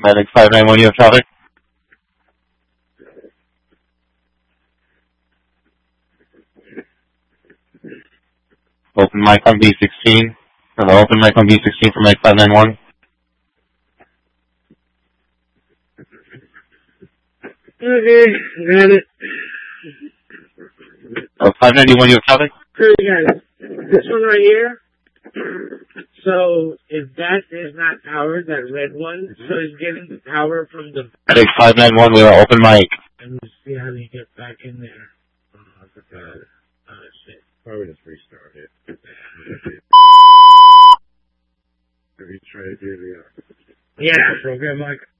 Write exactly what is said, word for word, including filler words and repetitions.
Medic five nine one, you have traffic? Open mic on B sixteen. Hello, open mic on B sixteen for Medic five nine one. Okay, got it. Oh, five ninety-one, you have traffic? Sure, got it. This one right here. So, if that is not powered, that red one, so it's getting the power from the... Medic five nine one, we are open mic. Let me see how they get back in there. Oh, I forgot. Oh, shit. Probably just restart it. Have you tried to do the... Yeah, program like...